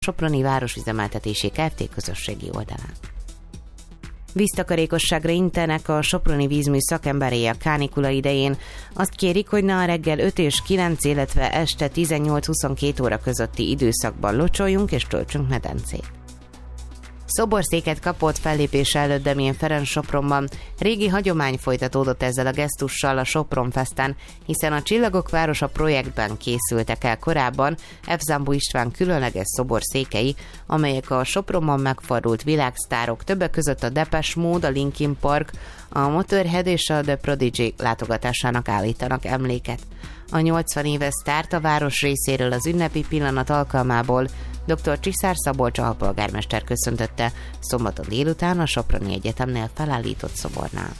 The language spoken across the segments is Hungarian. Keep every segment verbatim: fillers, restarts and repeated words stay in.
Soproni Városüzemeltetési Kft. Közösségi oldalán. Víztakarékosságra intenek a soproni vízmű szakemberei a kánikula idején. Azt kérik, hogy ne a reggel öt és kilenc, illetve este tizennyolc-huszonkét óra közötti időszakban locsoljunk és töltsünk medencét. Szoborszéket kapott fellépése előtt Demjén Ferenc Sopronban. Régi hagyomány folytatódott ezzel a gesztussal a Sopron Festen, hiszen a Csillagok Városa projektben készültek el korábban F. Zambó István különleges szoborszékei, amelyek a Sopronban megfordult világsztárok, többek között a Depeche Mode, a Linkin Park, a Motorhead és a The Prodigy látogatásának állítanak emléket. A nyolcvan éves sztárt a város részéről az ünnepi pillanat alkalmából dr. Csiszár Szabolcs alpolgármester köszöntötte szombaton délután a Soproni Egyetemnél felállított szobornál.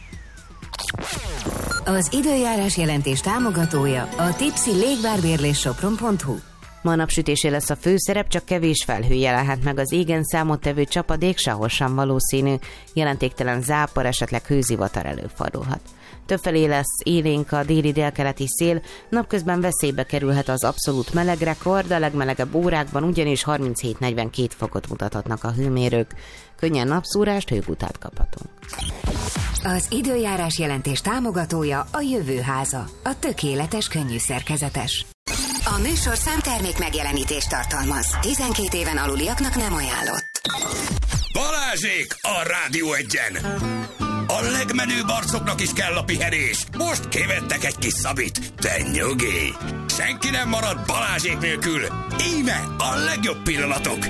Az időjárás jelentés támogatója a Tipsy Légvárbérlés Sopron pont hu. Ma napsütésé lesz a főszerep, csak kevés felhő jelenhet meg az égen, számottevő csapadék sehol sem valószínű, jelentéktelen zápor, esetleg hőzivatar előfordulhat. Többfelé lesz élénk a déli délkeleti szél, napközben veszélybe kerülhet az abszolút meleg rekord, a legmelegebb órákban ugyanis harminchét-negyvenkét fokot mutathatnak a hőmérők. Könnyen napszúrást, hőgutát kaphatunk. Az időjárás jelentés támogatója a Jövőháza, a tökéletes könnyű szerkezetes. A műsorszám termék megjelenítést tartalmaz. tizenkét éven aluliaknak nem ajánlott. Balázsék a Rádió Egyen! A legmenőbb arcoknak is kell a pihenés. Most kivettek egy kis szabit. De nyugi! Senki nem marad Balázsék nélkül. Íme a legjobb pillanatok.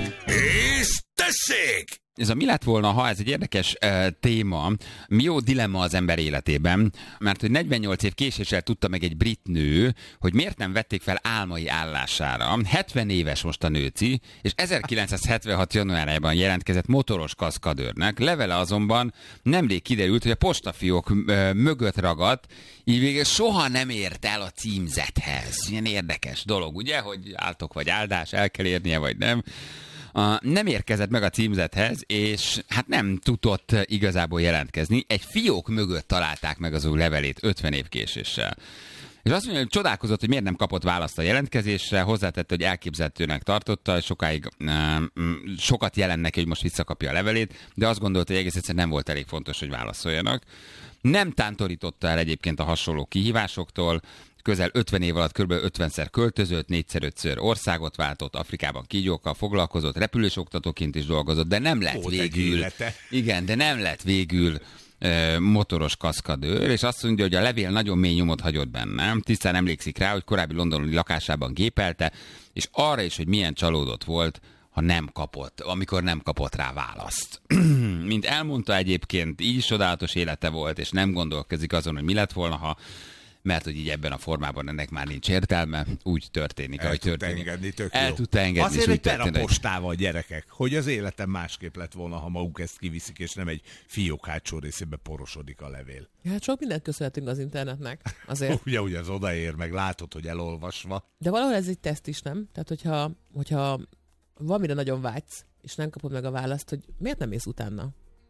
És tessék! Ez a mi lett volna, ha ez egy érdekes uh, téma, mi jó dilemma az ember életében, mert hogy negyvennyolc év késéssel tudta meg egy brit nő, hogy miért nem vették fel álmai állására. hetven éves most a nőci, és ezerkilencszázhetvenhat januárjában jelentkezett motoros kaszkadőrnek, levele azonban nemrég kiderült, hogy a postafiók uh, mögött ragadt, így végül soha nem ért el a címzethez. Ilyen érdekes dolog, ugye, hogy áltok vagy áldás, el kell érnie, vagy nem. Uh, nem érkezett meg a címzethez, és hát nem tudott igazából jelentkezni. Egy fiók mögött találták meg az ő levelét ötven év késéssel. És azt mondja, hogy csodálkozott, hogy miért nem kapott választ a jelentkezésre, hozzátette, hogy elképzelhetőnek tartotta, és sokáig uh, sokat jelent neki, hogy most visszakapja a levelét, de azt gondolta, hogy egész egyszerűen nem volt elég fontos, hogy válaszoljanak. Nem tántorította el egyébként a hasonló kihívásoktól, közel ötven év alatt kb. ötvenszer költözött, négyszer-ötször országot váltott, Afrikában kígyókkal foglalkozott, repülős oktatóként is dolgozott, de nem lett Volt végül. Igen, de nem lett végül e, motoros kaszkadőr, és azt mondja, hogy a levél nagyon mély nyomot hagyott benne. Tisztán emlékszik rá, hogy korábbi londoni lakásában gépelte, és arra is, hogy milyen csalódott volt, ha nem kapott, amikor nem kapott rá választ. Mint elmondta egyébként, így csodálatos élete volt, és nem gondolkozik azon, hogy mi lett volna, ha mert hogy így ebben a formában ennek már nincs értelme, úgy történik, el ahogy tudta történik. Engedni, tök El jó. tudta engedni, azért úgy egy történik. a postával, gyerekek, hogy az életem másképp lett volna, ha maguk ezt kiviszik, és nem egy fiók hátsó részébe porosodik a levél. Hát sok mindent köszönhetünk az internetnek, azért. Ugye, ugye az odaér, meg látod, hogy elolvasva. De valahol ez egy teszt is, nem? Tehát, hogyha, hogyha valamire nagyon vágysz, és nem kapod meg a választ, hogy miért nem mész utána?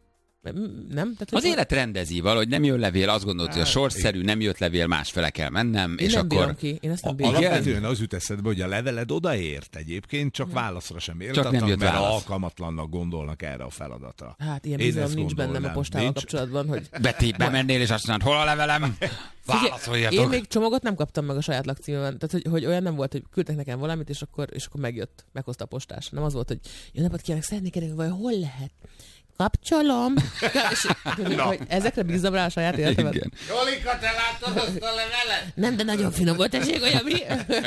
Nem? Tehát, az élet rendezi valahogy, nem jön levél, azt gondolod, hogy a sorszerű, nem jött levél, másfele kell mennem, én és nem akkor... ki. Én ezt nem bírom. Alapvetően az jut eszedbe, hogy a leveled odaért egyébként, csak válaszra sem értettek, nem jött mert válasz. alkalmatlannak gondolnak erre a feladatra. Hát ilyen Én bizalom nincs gondolnám. bennem a postával Nincs? kapcsolatban, hogy... Beti, bemennél, és azt mondod, hol a levelem? Válaszoljatok. Én még csomagot nem kaptam meg a saját lakcímemben. Tehát, hogy, hogy olyan nem volt, hogy küldtek nekem valamit, és akkor, és akkor megjött, meghozta a postás. Nem az volt, hogy jó napot kívánok, szeretnék kérdezni, vagy hol lehet? Kapcsolom. És, hogy ezekre bízom rá a saját életemet. Igen. Jolika, te láttad azt a levelet? Nem, de nagyon finom volt, tessék, olyan mi?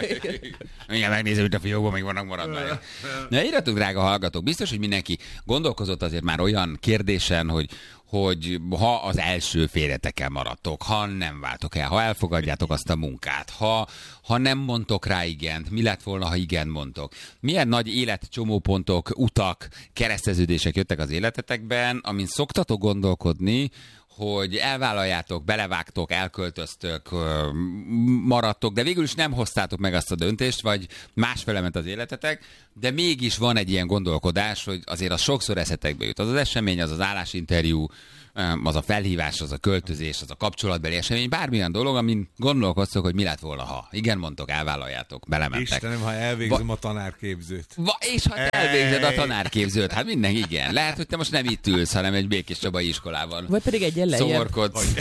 Igen, megnézem, hogy a fiókban még vannak maradva. Na, írjatok, drága hallgatók, biztos, hogy mindenki gondolkozott azért már olyan kérdésen, hogy hogy ha az első félretekkel maradtok, ha nem váltok el, ha elfogadjátok azt a munkát, ha, ha nem mondtok rá igent, mi lett volna, ha igen mondtok. Milyen nagy életcsomópontok, utak, kereszteződések jöttek az életetekben, amin szoktatok gondolkodni, hogy elvállaljátok, belevágtok, elköltöztök, maradtok, de végül is nem hoztátok meg azt a döntést, vagy másfele ment az életetek, de mégis van egy ilyen gondolkodás, hogy azért az sokszor eszetekbe jut. Az az esemény, az az állásinterjú, az a felhívás, az a költözés, az a kapcsolatbeli esemény, bármilyen dolog, amin gondolkoztok, hogy mi lett volna, ha. Igen, mondtok, elvállaljátok, belementek. Istenem, ha elvégzem Va- a tanárképzőt. Va- és ha te elvégzed a tanárképzőt, hát minden igen. Lehet, hogy te most nem itt ülsz, hanem egy Békés Csabai iskolában. Vagy pedig egy lejjebb. Szomorkodsz.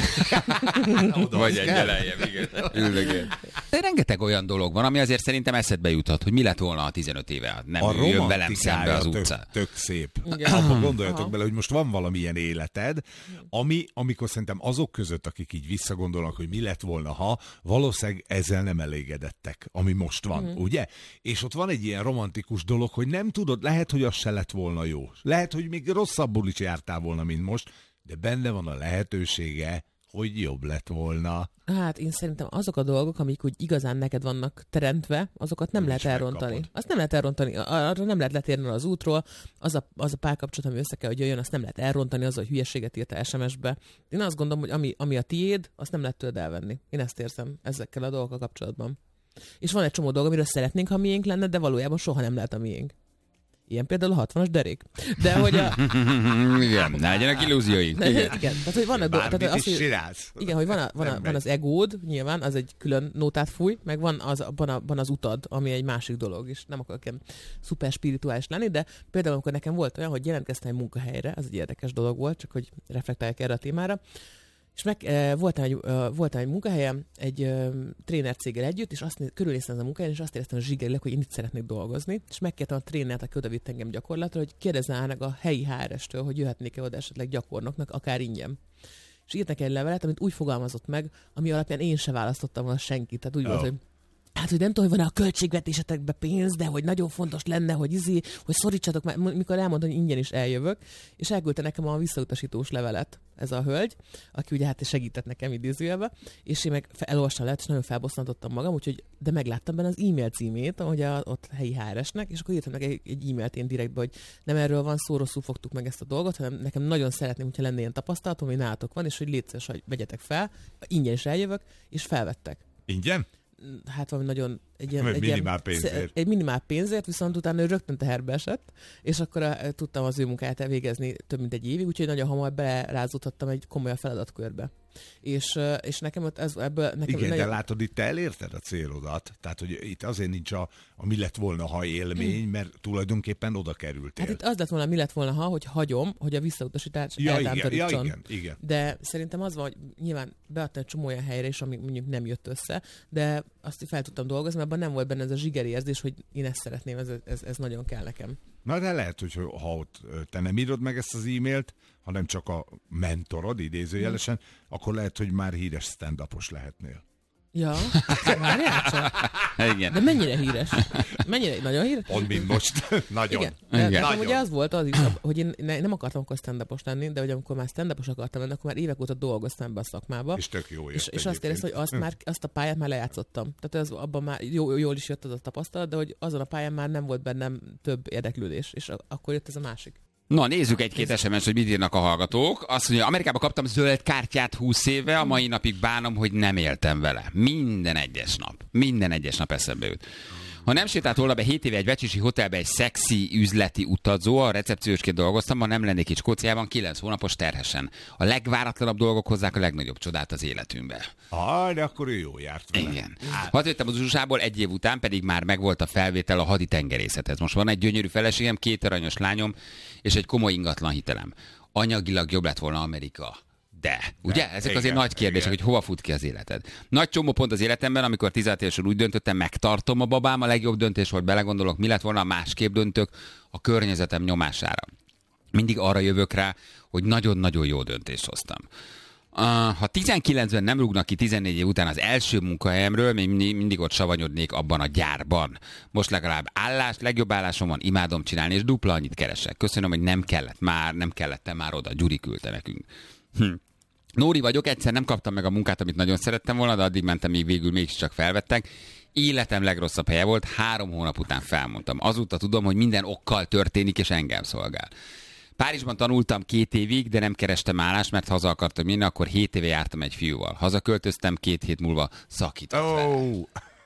Vagy, vagy egy lejjebb, igen. Üldögél. De rengeteg olyan dolog van, ami azért szerintem eszedbe juthat, hogy mi lett volna, ha tizenöt éve nem a jön velem szembe az tök, utcán. tök szép. Igen. Abba gondoljatok Aha. bele, hogy most van valamilyen életed, ami, amikor szerintem azok között, akik így visszagondolnak, hogy mi lett volna, ha, valószínűleg ezzel nem elégedettek, ami most van, mm. ugye? És ott van egy ilyen romantikus dolog, hogy nem tudod, lehet, hogy az se lett volna jó. Lehet, hogy még rosszabbul is jártál volna, mint most, de benne van a lehetősége, hogy jobb lett volna. Hát én szerintem azok a dolgok, amik úgy igazán neked vannak teremtve, azokat nem Nem lehet is elrontani. megkapod. Azt nem lehet elrontani, arra nem lehet letérni az útról, az a, az a párkapcsolat, ami össze kell, hogy jöjjön, azt nem lehet elrontani, az a hülyeséget írta es em es-be. Én azt gondolom, hogy ami, ami a tiéd, azt nem lehet tőled elvenni. Én ezt érzem ezekkel a dolgokkal kapcsolatban. És van egy csomó dolog, amiről szeretnénk, ha miénk lenne, de valójában soha nem lehet a miénk. Ilyen például a hatvanas derék. De hogy a... Igen, ne legyenek illúzióink. Ne, igen. igen. Tehát, hogy vannak dolgok. Bármit Tehát, is az, hogy, csinálsz. igen, hogy van, a, van, a, van az egód, nyilván, az egy külön nótát fúj, meg van az, van, a, van az utad, ami egy másik dolog, és nem akarok ilyen szuper spirituális lenni, de például amikor nekem volt olyan, hogy jelentkeztem egy munkahelyre, az egy érdekes dolog volt, csak hogy reflektáljak erre a témára, és meg, e, voltam, egy, e, voltam egy munkahelyem, egy e, trénercéggel együtt, és azt néz, körülnéztem az a munkahelyen, és azt éreztem zsigerileg, hogy én itt szeretnék dolgozni, és megkértem a trénert, aki odavitt engem gyakorlatra, hogy kérdezzenek a helyi há er es-től, hogy jöhetnék-e oda esetleg gyakornoknak, akár ingyen. És írtak egy levelet, amit úgy fogalmazott meg, ami alapján én se választottam volna senkit. Tehát úgy oh. volt, hogy hát, hogy nem tudom, hogy van a költségvetésetekbe pénz, de hogy nagyon fontos lenne, hogy izé, hogy szorítsatok már, mikor elmondtam, hogy ingyen is eljövök, és elküldte nekem a visszautasítós levelet ez a hölgy, aki ugye hát segített nekem idézőjelbe, és én meg elolvastam le, és nagyon felbosszantottam magam, úgyhogy, de megláttam benne az e-mail címét, ahogy a, ott helyi há er es-nek, és akkor írtam meg egy, egy e-mailt én direktbe, hogy nem erről van szó, rosszul fogtuk meg ezt a dolgot, hanem nekem nagyon szeretném, hogyha lenne ilyen tapasztalatom, hogy nálatok van, és hogy légy szíves, hogy vegyetek fel, ingyen is eljövök, és felvettek. Ingyen? Hát valami nagyon egy ilyen, Egy egy minimál ilyen, pénzért. Egy minimál pénzért, viszont utána ő rögtön teherbe esett, és akkor a, tudtam az ő munkáját elvégezni több mint egy évig, úgyhogy nagyon hamar belerázódhattam egy komoly feladatkörbe. És, és nekem ott ez, ebből... Nekem Igen, nagyon... de látod, itt te elérted a célodat, tehát hogy itt azért nincs a, a mi lett volna, ha élmény, mert tulajdonképpen oda kerültél. Hát itt az lett volna, mi lett volna, ha, hogy hagyom, hogy a visszautasítás ja, igen, ja, eltántorítson. igen, igen. De szerintem az van, hogy nyilván beadtam egy csomó olyan helyre is, ami mondjuk nem jött össze, de azt fel tudtam dolgozni, mert abban nem volt benne ez a zsigeri érzés, hogy én ezt szeretném, ez, ez, ez nagyon kell nekem. Na de lehet, hogy ha ott te nem írod meg ezt az e-mailt, hanem csak a mentorod, idézőjelesen, hmm. akkor lehet, hogy már híres stand-upos lehetnél. Ja, várjál csak. Igen. De mennyire híres? Mennyire nagyon híres? Pont mint most. Nagyon. Igen. De, Igen. de ugye az volt az is, hogy én ne, nem akartam akkor stand-upos lenni, de hogy amikor már stand-upos akartam lenni, akkor már évek óta dolgoztam be a szakmába. És tök jó És, és azt éreztem, hogy azt, már, azt a pályát már lejátszottam. Tehát az, abban már jó, jól is jött az a tapasztalat, de hogy azon a pályán már nem volt bennem több érdeklődés. És akkor jött ez a másik. Na, nézzük egy-két es em es, hogy mit írnak a hallgatók. Azt mondja, Amerikában kaptam zöld kártyát húsz éve, a mai napig bánom, hogy nem éltem vele. Minden egyes nap. Minden egyes nap eszembe jut. Ha nem sétált volna be hét éve egy vecsisi hotelbe egy szexi üzleti utazó, a recepciósként dolgoztam, ma nem lennék itt Skóciában, kilenc hónapos terhesen. A legváratlanabb dolgok hozzák a legnagyobb csodát az életünkbe. Ah, de akkor ő jó járt vele. Igen. Hazajöttem az u es á-ból, egy év után pedig már megvolt a felvétel a haditengerészethez. Most van egy gyönyörű feleségem, két aranyos lányom, és egy komoly ingatlan hitelem. Anyagilag jobb lett volna Amerika. De, ugye? Ezek igen, azért nagy kérdések, igen. hogy hova fut ki az életed. Nagy csomó pont az életemben, amikor tizenhat évesen úgy döntöttem, megtartom a babám, a legjobb döntés volt, belegondolok, mi lett volna, másképp döntök a környezetem nyomására. Mindig arra jövök rá, hogy nagyon-nagyon jó döntést hoztam. Uh, ha tizenkilencben nem rúgnak ki tizennégy év után az első munkahelyemről, még mindig, mindig ott savanyodnék abban a gyárban. Most legalább állás, legjobb állásom van, imádom csinálni, és dupla annyit keresek. Köszönöm, hogy nem kellett már, nem kellett már oda. Gyuri küldte nekünk. Hm. Nóri vagyok, egyszer nem kaptam meg a munkát, amit nagyon szerettem volna, de addig mentem, még végül mégiscsak felvettek. Életem legrosszabb helye volt, három hónap után felmondtam. Azóta tudom, hogy minden okkal történik, és engem szolgál. Párizsban tanultam két évig, de nem kerestem állást, mert haza akartam jönni, akkor hét éve jártam egy fiúval. Hazaköltöztem, két hét múlva szakított Oh.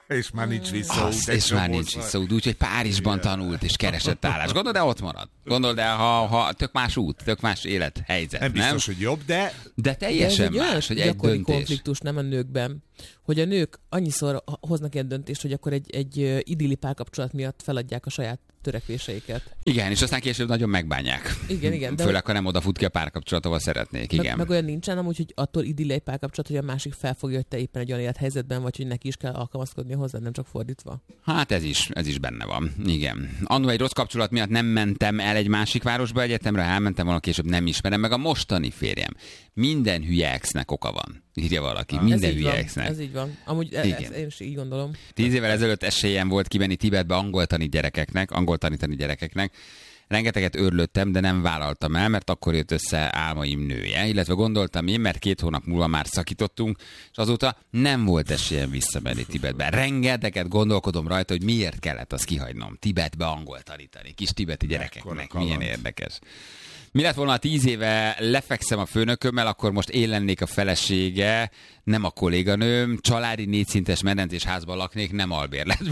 És már nincs visszaút. Az, és már nincs visszaút, úgyhogy Párizsban tanult és keresett állást. Gondold, de ott marad. Gondold, de ha, ha tök más út, tök más élethelyzet, nem? Nem biztos, hogy jobb, de... De teljesen de ez más, hogy egy egy gyakori döntés. konfliktus, nem a nőkben, hogy a nők annyiszor hoznak ilyen döntést, hogy akkor egy, egy idilli párkapcsolat miatt feladják a saját törekvéseiket. Igen, és aztán később nagyon megbánják. Igen, igen. De Főleg, ha nem odafut ki a párkapcsolat, ahol szeretnék. Igen. Meg, meg olyan nincsen amúgy, hogy attól idilli egy párkapcsolat, hogy a másik felfogja, hogy te éppen egy olyan élethelyzetben vagy, hogy neki is kell alkalmazkodni hozzá, nem csak fordítva. Hát ez is, ez is benne van. Igen. Annó egy rossz kapcsolat miatt nem mentem el egy másik városba egyetemre, elmentem volna, később nem ismerem meg a mostani férjem. Minden hülye exnek oka van. Írja valaki. Minden ez hülye van, exnek. Ez így van. Amúgy e- ezt én is így gondolom. Tíz évvel ezelőtt esélyem volt kimenni Tibetbe angol tanítani gyerekeknek, angol tanítani gyerekeknek. Rengeteget őrlődtem, de nem vállaltam el, mert akkor jött össze álmaim nője, illetve gondoltam én, mert két hónap múlva már szakítottunk, és azóta nem volt esélyem visszamenni Tibetbe. Rengeteget gondolkodom rajta, hogy miért kellett azt kihagynom, Tibetbe angol tanítani, kis tibeti gyerekeknek. Milyen érdekes. Mi lett volna, ha tíz éve lefekszem a főnökömmel, akkor most én lennék a felesége, nem a kolléganőm, családi négyszintes medencés házban laknék, nem albérletben.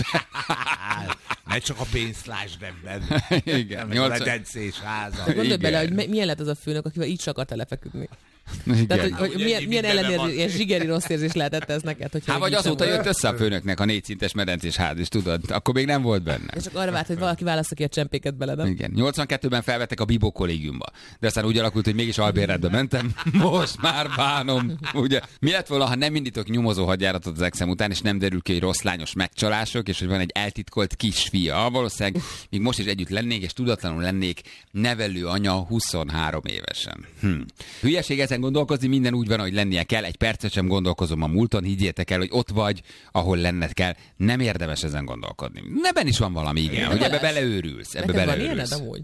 Ne csak a pénzt lásd ebben. Igen. Nem a ledencés háza. Gondolj bele, hogy milyen lett az a főnök, akivel így se akart lefeküdni. Igen. Tehát, hogy, hogy Ugye, milyen, mi milyen benne ellenérzés, van? ilyen zsigeri rossz érzés lehetett ez neked? Hogyha Hát vagy így azóta sem jött volt. össze a főnöknek a négyszintes medencés ház, és tudod, akkor még nem volt benne. És csak arra várt, hogy valaki válassza ki a csempéket bele, nem? Igen. nyolcvankettőben felvettek a Bibó kollégiumba. De aztán úgy alakult, hogy mégis albérletbe mentem. Most már bánom. Ugye? Mi lett volna, ha nem indítok nyomozó hadjáratot az exem után, és nem derül ki, hogy rossz lányos megcsalások, és hogy van egy eltitkolt kisfia. Valószínűleg még most is együtt lennék, és tudatlanul lennék nevelő anya huszonhárom évesen. Hm. Hülyeség ezen gondolkozni, minden úgy van, hogy lennie kell. Egy percet sem gondolkozom a múlton, higgyétek el, hogy ott vagy, ahol lenned kell. Nem érdemes ezen gondolkodni. Ebben is van valami, igen, Igen, hogy ebbe Balázs, beleőrülsz. Ebbe Neked van ilyened beleőrülsz. amúgy?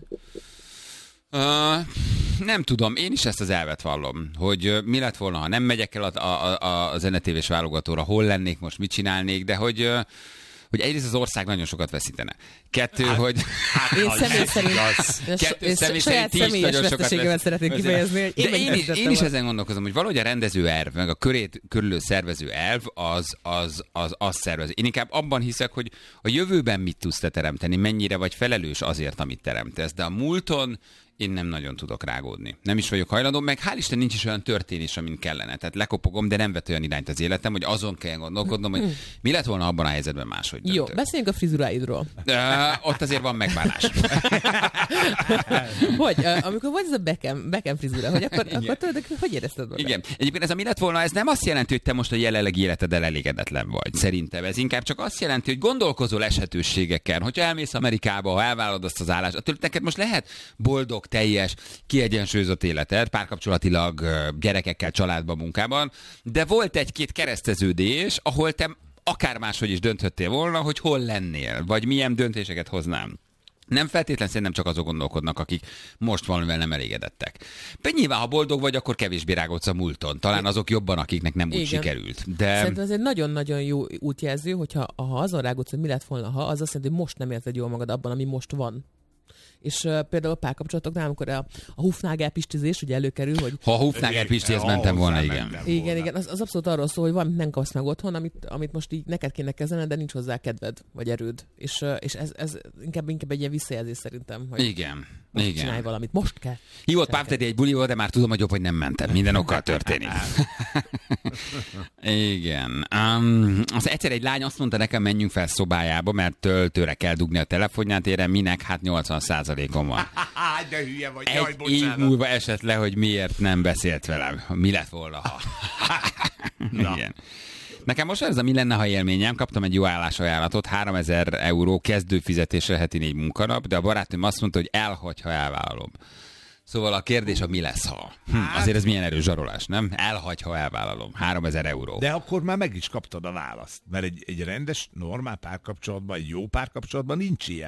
Uh, nem tudom, én is ezt az elvet vallom, hogy uh, mi lett volna, ha nem megyek el a, a, a, a zenetévés válogatóra, hol lennék most, mit csinálnék, de hogy, uh, hogy egyrészt az ország nagyon sokat veszítene. Kettő, hát, hogy... Én személy szerint, Kettő, én személy saját szerint ti is személyes nagyon sokat veszteségemet vesz- szeretnék kifejezni, hogy én, De én, is, én is volna. ezen gondolkozom, hogy valahogy a rendező elv, meg a körét körülő szervező elv, az, az, az, az szervező. Én inkább abban hiszek, hogy a jövőben mit tudsz te teremteni, mennyire vagy felelős azért, amit teremtesz. De a múlton én nem nagyon tudok rágódni. Nem is vagyok hajlandó, meg hál' Isten nincs is olyan történés, amin kellene. Tehát lekopogom, de nem vett olyan irányt az életem, hogy azon kell gondolkodnom, hogy mi lett volna abban a helyzetben máshogy döntök. Jó, beszéljünk a frizuráidról. Uh, ott azért van megbánás. Hogy, uh, amikor volt ez a Beckham, Beckham frizura, hogy akkor, akkor tudod, hogy érezted magad? Igen. Egyébként ez a mi lett volna, ez nem azt jelenti, hogy te most a jelenlegi életeddel elégedetlen vagy. Szerintem ez inkább csak azt jelenti, hogy gondolkozol eshetőségeken. Hogyha elmész Amerikába, ha elvállalod azt az állást, attól neked most lehet boldog, teljes, kiegyensúlyozott életed, párkapcsolatilag, gyerekekkel, családban, munkában, de volt egy-két kereszteződés, ahol te akár máshogy is dönthettél volna, hogy hol lennél, vagy milyen döntéseket hoznám. Nem feltétlenül szerintem csak azok gondolkodnak, akik most valamivel nem elégedettek. De nyilván, ha boldog vagy, akkor kevésbé rágódsz a múlton. Talán azok jobban, akiknek nem úgy Igen. sikerült. De... Szerintem ez egy nagyon-nagyon jó útjelző, hogyha ha azon rágódsz, hogy mi lett volna, ha az azt jelenti, hogy most nem érzed jól magad abban, ami most van. És uh, például a párkapcsolatoknál, amikor a, a Hufnagel pistizés ugye előkerül, hogy Ha a Hufnagel Pistihez mentem volna, igen. igen, igen, az, az abszolút arról szól, hogy valamit nem kapsz meg otthon, amit, amit most így neked kéne kezelned, de nincs hozzá kedved, vagy erőd. És, uh, és ez, ez inkább, inkább egy ilyen visszajelzés szerintem, hogy Igen. most Igen. csinálj valamit, most kell. Hívott Pávteti egy bulival, de már tudom, hogy jobb, hogy nem mentem. Minden okkal történik. Igen. Um, az egyszer egy lány azt mondta nekem, menjünk fel szobájába, mert töltőre kell dugni a telefonját, érre minek? Hát nyolcvan százalékon van. De hülye vagy, jaj, Egy év bocsánat. múlva esett le, hogy miért nem beszélt velem. Mi lett volna, ha... Igen. Nekem most ez a mi lenne, ha élményem. Kaptam egy jó állásajánlatot, háromezer euró kezdőfizetésre heti négy munkanap, de a barátnőm azt mondta, hogy elhagy, ha elvállalom. Szóval a kérdés a mi lesz, ha. Hm, azért ez milyen erős zsarolás, nem? Elhagy, ha elvállalom. háromezer euró. De akkor már meg is kaptad a választ. Mert egy, egy rendes, normál párkapcsolatban, egy jó párkapcsolatban nincs ilyen,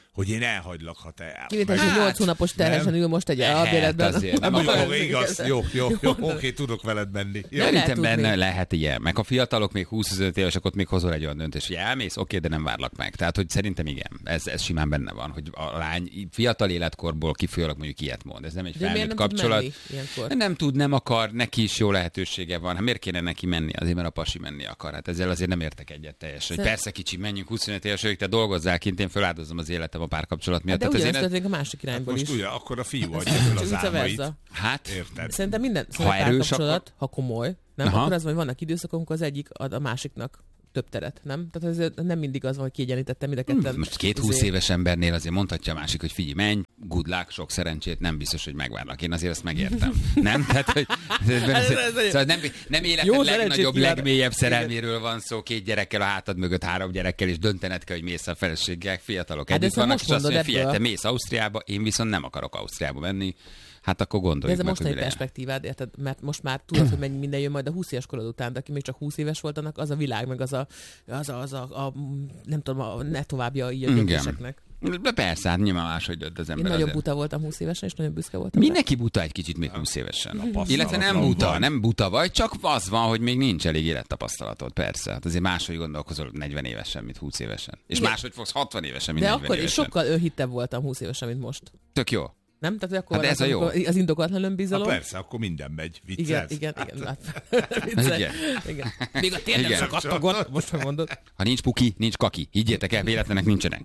hogy én elhagylak, ha te el. Kivétel, hogy nyolc hónapos terhesen ül most egy albéletben. azért. Nem mondjuk, igaz, jó, jó, jó, oké, tudok veled menni. Jó. Szerintem benne lehet ilyen. Meg a fiatalok még húsz-huszonöt évesek, ott még hozol egy olyan döntés, hogy elmész, oké, de nem várlak meg. Tehát, hogy szerintem igen, ez, ez simán benne van, hogy a lány fiatal életkorból kifolyólag mondjuk ilyet mond. Ez nem egy felnőtt kapcsolat. Tud nem tud, nem akar, neki is jó lehetősége van. Hát miért kéne neki menni? Azért, mert a pasi menni akar. Hát ezzel azért nem értek egyet teljesen. Hogy persze kicsi, menjünk huszonöt évesek, te dolgozzál kint, én feláldozom az életem a párkapcsolat miatt. De hát ugyanezt történik a másik irányból hát is. most ugye, akkor a fiú adja fel az álmait. Hát, érted? Szerintem minden ha erős, kapcsolat, akkor... ha komoly, nem? Aha. Akkor az, hogy vannak időszakok, amikor az egyik ad a másiknak több teret, nem? Tehát ez nem mindig az van, hogy kiegyenlítettem mind a ketten. Most két húsz éves embernél azért mondhatja a másik, hogy figyelj, menj, good luck, sok szerencsét, nem biztos, hogy megvárlak. Én azért ezt megértem. Nem? Tehát, hogy szóval nem, nem életed jó, legnagyobb, kíván... legmélyebb szerelméről van szó, két gyerekkel a hátad mögött, három gyerekkel, és döntened kell, hogy mész a feleséggel, fiatalok hát együtt vannak, és azt mondja, ebből... figyelj, te mész Ausztriába, én viszont nem akarok Ausztriába menni. Hát akkor gondoljuk de ez meg, a mostani hogy perspektívád, érted? Mert most már tudod, hogy mennyi minden jön majd a húsz éves korod után, de aki még csak húsz éves volt, annak az a világ, meg az a, az a, az a, a nem tudom, a ne továbbja így a döntéseknek. De persze, hát nyilván máshogy dönt az ember. Én nagyon azért. buta voltam húsz évesen, és nagyon büszke voltam. Mindenki buta egy kicsit még húsz évesen. Illetve nem buta, nem buta vagy, csak az van, hogy még nincs elég élettapasztalatod, persze. Hát azért máshogy gondolkozol negyven évesen, mint húsz évesen. És igen. Máshogy fogsz hatvan évesen, mint de negyven akkor évesen. is sokkal önhittebb voltam húsz évesen, mint most. Tök jó. Nem? Tehát akkor hát ez a jó. Az indokolatlan önbizalom. Ha persze, akkor minden megy. Igen, Viccelsz? igen, igen. Hát. igen. igen. Még a térdem szakadtagon, most megmondod. Ha nincs puki, nincs kaki. Higgyétek el, véletlenek nincsenek.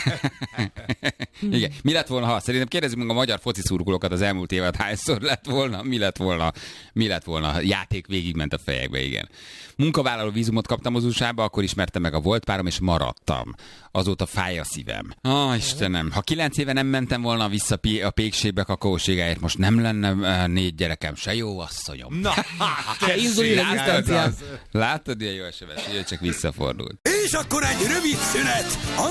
igen. Mi lett volna, ha? Szerintem kérdezzük meg a magyar foci szurkolókat az elmúlt évet, hányszor lett volna, mi lett volna, mi lett volna. Játék végigment a fejekbe, igen. Munkavállaló vízumot kaptam az u es á-ba, akkor ismertem meg a volt párom, és maradtam. Azóta fáj a szívem. Ó, oh, Istenem, ha kilenc éve nem mentem volna vissza a pékségbe kakaóségáért, most nem lenne négy gyerekem, se jó asszonyom. Na, te inzulin Látod, ilyen jó es em es, hogy csak visszafordult. És akkor egy rövid szünet.